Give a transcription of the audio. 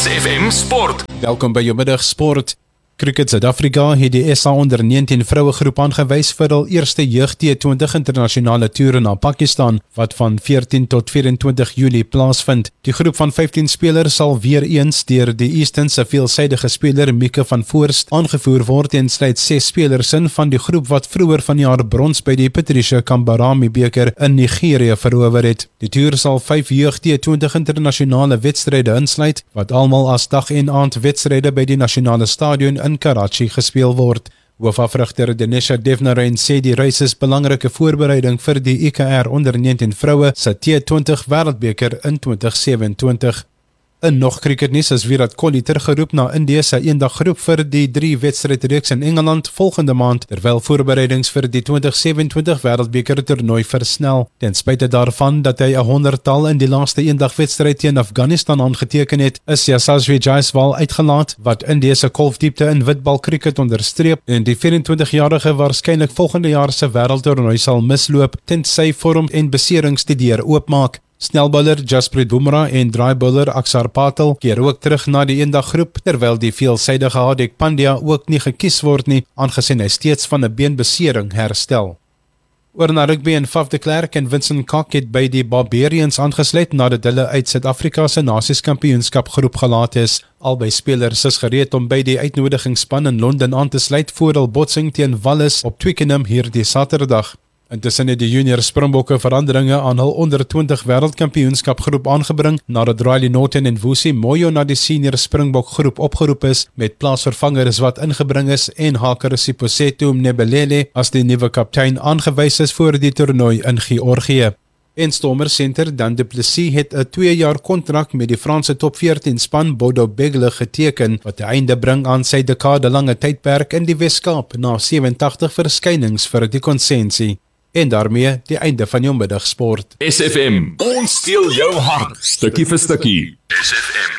SFM Sport. Welkom by jou middag sport. Cricket Suid-Afrika het die SA onder 19 vroue groep aangewys vir hul eerste jeug T20 internasionale toer na Pakistan wat van 14 tot 24 Julie plaasvind. Die groep van 15 spelers sal weer eens deur die Eastern se veelsidige speler Mieke van Voorst aangevoer word en sluit 6 spelers in van die groep wat vroeër vanjaar brons by die Patricia Kambarami beker in Nigerië verower het. Die toer sal 5 jeug T20 internasionale wedstryde insluit wat almal as dag en aand wedstryde by die nasionale stadion in Karachi gespeel word. Hoofafrigter Denisha Devnarain sê die reis is belangrike voorbereiding vir die IKR onder 19 vroue se T20 wêreldbeker in 2027. In nog cricketnuus is Virat Kohli teruggeroep na Indië se eendaggroep vir die 3 wedstrydreeks in Engeland volgende maand, terwyl voorbereidings vir die 2027 wêreldbeker toernooi versnel. Ten spyte daarvan dat hy 100-tal in die laaste eendagwedstryd teen Afghanistan aangeteken het, is Yashasvi Jaiswal uitgelaat, wat Indië se kolfdiepte in witbal cricket onderstreep en die 24-jarige waarskynlik volgende jaar se wêreldtoernooi sal misloop tensy vorm en beserings die deur oopmaak. Snelbowler Jasprit Bumrah en draaibowler Akshar Patel keer ook terug na die eendaggroep, terwyl die veelsidige Hardik Pandya ook nie gekies word nie, aangesien hy steeds van 'n beenbesering herstel. Oor na rugby en Faf de Klerk en Vincent Kok het by die Barbarians aangesluit nadat hulle uit Suid-Afrika se Nasies-kampioenskap groep gelaat is. Albei spelers is gereed om by die uitnodigingsspan in Londen aan te sluit voor hul botsing teen Wallis op Twickenham hierdie Saterdag. Intussen het die junior Springbokke veranderinge aan hul onder 20 wêreldkampioenskap groep aangebring nadat Riley Norton en Vusi Moyo na die senior Springbok groep opgeroep is met plaasvervangers wat ingebring is en Haker Siposetu Mnebelele as die nuwe kaptein aangewys is vir die toernooi in Georgië. En stormer center Dan du Plessis het 'n 2-jaar kontrak met die Franse top 14 span Bodo Begle geteken wat 'n einde bring aan sy dekadelange tydperk in die Weskaap na 87 verskynings vir die konsensie. En daarmee die einde van jou middagsport. SFM, ons steel jou hart, stukkie vir stukkie. SFM.